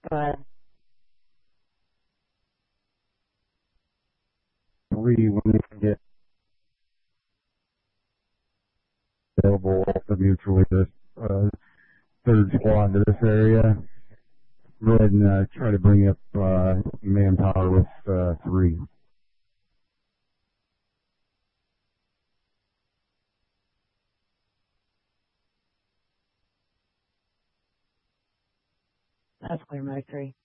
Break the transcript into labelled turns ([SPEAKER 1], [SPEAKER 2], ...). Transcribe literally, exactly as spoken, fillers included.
[SPEAKER 1] Go ahead.
[SPEAKER 2] Three, when we can get available for mutually this uh, third squad to this area. Go ahead and uh, try to bring up uh, manpower with uh, three.
[SPEAKER 1] That's clear, Mike three.